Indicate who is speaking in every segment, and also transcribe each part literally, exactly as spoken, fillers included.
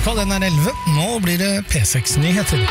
Speaker 1: Klokka den er elleve, nå blir det P seks Nyheter.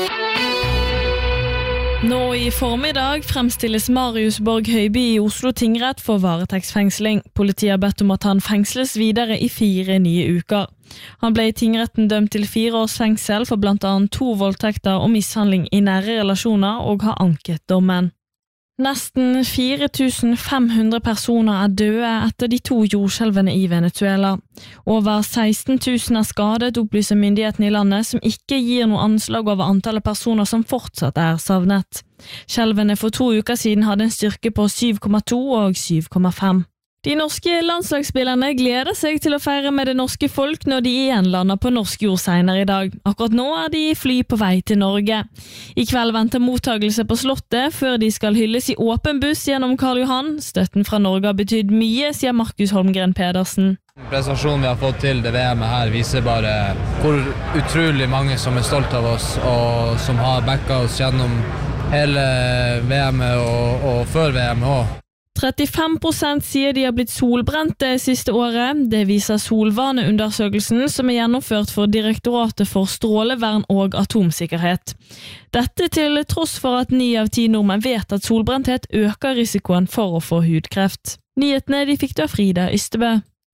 Speaker 2: Nå i formiddag fremstilles Marius Borg Høiby i Oslo tingrett for varetektsfengsling. Politiet har bedt om at han fengsles videre i fire nye uker. Han ble i tingretten dømt til fire års fengsel for blant annet to voldtekter og mishandling i nære relasjoner og har anket dommen. Nesten fire tusen fem hundre personer er døde etter de to jordskjelvene i Venezuela. Over seksten tusen er skadet, opplyser myndighetene i landet, som ikke gir noe anslag over antallet personer som fortsatt er savnet. Skjelvene for to uker siden hadde en styrke på syv komma to og syv komma fem. De norske landslagsspillerne gleder seg til å feire med det norske folk når de igjen lander på norsk jord senere i dag. Akkurat nå er de i fly på vei til Norge. I kveld venter mottagelse på Slottet før de skal hylles i åpen buss gjennom Karl Johan. Støtten fra Norge har betydd mye, sier Markus Holmgren Pedersen.
Speaker 3: Prestasjonen vi har fått til det V M-et her viser bare hvor utrolig mange som er stolt av oss og som har backet oss gjennom hele V M-et og, og før V M-et også.
Speaker 2: trettifem prosent sier de har blitt solbrent det siste året. Det viser solvaneundersøkelsen som er gjennomført for Direktoratet for strålevern og atomsikkerhet. Dette til tross for at ni av ti nordmenn vet at solbrenthet øker risikoen for å få hudkreft. Nyhetene de fikk du av Frida Ystebø.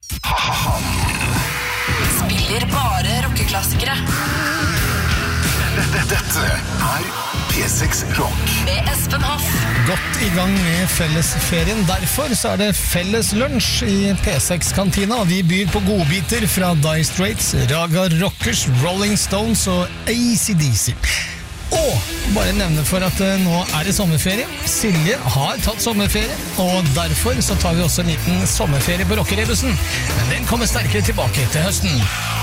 Speaker 4: Spiller bare rockeklassikere.
Speaker 5: Dette er P seks Rock
Speaker 4: med Espen Hoff.
Speaker 1: Godt i gang med fellesferien. Derfor så er det felles lunsj i P seks Kantina. Vi byr på godbiter fra Dire Straits, Raga Rockers, Rolling Stones og A C D C. Og bare nevne for at nå er det sommerferie. Silje har tatt sommerferie, og derfor så tar vi også en liten sommerferie på rockerebussen. Men den kommer sterkere tilbake til høsten.